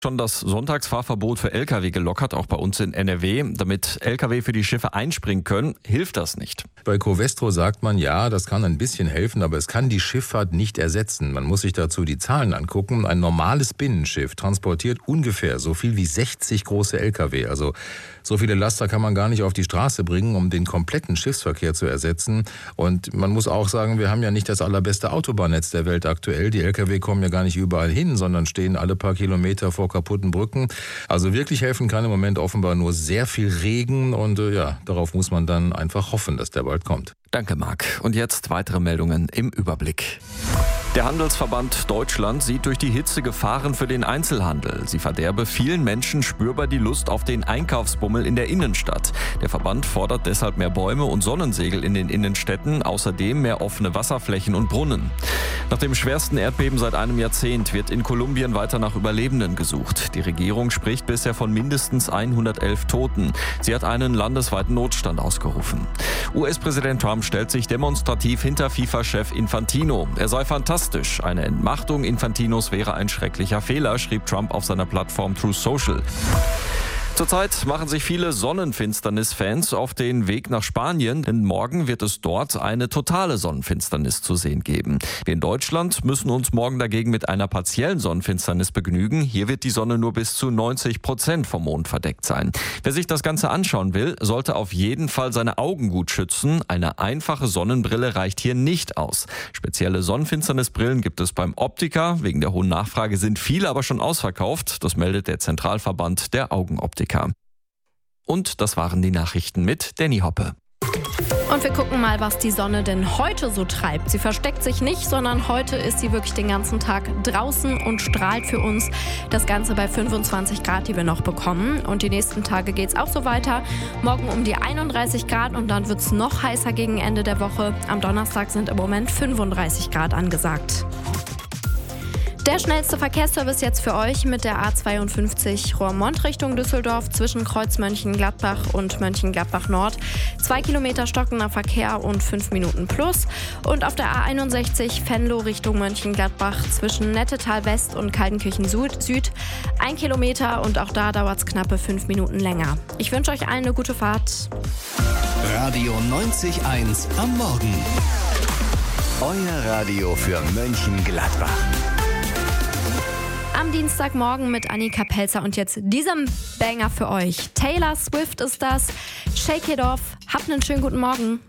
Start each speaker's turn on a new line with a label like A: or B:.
A: Schon das Sonntagsfahrverbot für Lkw gelockert, auch bei uns in NRW. Damit Lkw für die Schiffe einspringen können, hilft das nicht.
B: Bei Covestro sagt man, ja, das kann ein bisschen helfen, aber es kann die Schifffahrt nicht ersetzen. Man muss sich dazu die Zahlen angucken. Ein normales Binnenschiff transportiert ungefähr so viel wie 60 große Lkw. Also so viele Laster kann man gar nicht auf die Straße bringen, um den kompletten Schiffsverkehr zu ersetzen. Und man muss auch sagen, wir haben ja nicht das allerbeste Autobahnnetz der Welt aktuell. Die Lkw kommen ja gar nicht überall hin, sondern stehen alle paar Kilometer vor kaputten Brücken. Also wirklich helfen kann im Moment offenbar nur sehr viel Regen und darauf muss man dann einfach hoffen, dass der bald kommt.
A: Danke, Marc. Und jetzt weitere Meldungen im Überblick. Der Handelsverband Deutschland sieht durch die Hitze Gefahren für den Einzelhandel. Sie verderbe vielen Menschen spürbar die Lust auf den Einkaufsbummel in der Innenstadt. Der Verband fordert deshalb mehr Bäume und Sonnensegel in den Innenstädten, außerdem mehr offene Wasserflächen und Brunnen. Nach dem schwersten Erdbeben seit einem Jahrzehnt wird in Kolumbien weiter nach Überlebenden gesucht. Die Regierung spricht bisher von mindestens 111 Toten. Sie hat einen landesweiten Notstand ausgerufen. US-Präsident Trump stellt sich demonstrativ hinter FIFA-Chef Infantino. Er sei fantastisch. Eine Entmachtung Infantinos wäre ein schrecklicher Fehler, schrieb Trump auf seiner Plattform Truth Social. Zurzeit machen sich viele Sonnenfinsternis-Fans auf den Weg nach Spanien, denn morgen wird es dort eine totale Sonnenfinsternis zu sehen geben. Wir in Deutschland müssen uns morgen dagegen mit einer partiellen Sonnenfinsternis begnügen. Hier wird die Sonne nur bis zu 90% vom Mond verdeckt sein. Wer sich das Ganze anschauen will, sollte auf jeden Fall seine Augen gut schützen. Eine einfache Sonnenbrille reicht hier nicht aus. Spezielle Sonnenfinsternisbrillen gibt es beim Optiker. Wegen der hohen Nachfrage sind viele aber schon ausverkauft. Das meldet der Zentralverband der Augenoptiker. Und das waren die Nachrichten mit Danny Hoppe.
C: Und wir gucken mal, was die Sonne denn heute so treibt. Sie versteckt sich nicht, sondern heute ist sie wirklich den ganzen Tag draußen und strahlt für uns. Das Ganze bei 25 Grad, die wir noch bekommen. Und die nächsten Tage geht es auch so weiter. Morgen um die 31 Grad und dann wird es noch heißer gegen Ende der Woche. Am Donnerstag sind im Moment 35 Grad angesagt. Der schnellste Verkehrsservice jetzt für euch mit der A52 Roermond Richtung Düsseldorf zwischen Kreuz Mönchengladbach und Mönchengladbach Nord. 2 Kilometer stockender Verkehr und 5 Minuten plus. Und auf der A61 Venlo Richtung Mönchengladbach zwischen Nettetal West und Kaltenkirchen Süd. 1 Kilometer und auch da dauert es knappe 5 Minuten länger. Ich wünsche euch allen eine gute Fahrt.
D: Radio 90.1 am Morgen. Euer Radio für Mönchengladbach.
C: Am Dienstagmorgen mit Annika Pelzer und jetzt diesem Banger für euch. Taylor Swift ist das. Shake It Off. Habt einen schönen guten Morgen.